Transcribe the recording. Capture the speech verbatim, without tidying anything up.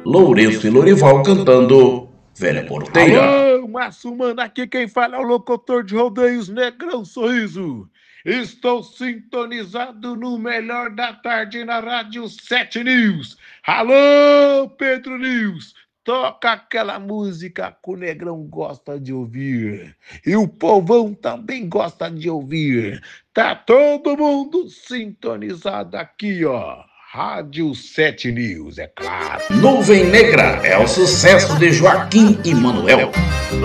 Lourenço e Lorival cantando Velha Porteira. Alô, Márcio Mano, aqui quem fala é o locutor de rodeios Negrão Sorriso. Estou sintonizado no melhor da tarde na Rádio sete News. Alô, Pedro News, toca aquela música que o Negrão gosta de ouvir. E o povão também gosta de ouvir. Tá todo mundo sintonizado aqui, ó. Rádio sete News, é claro. Nuvem Negra é o sucesso de Joaquim e Manuel.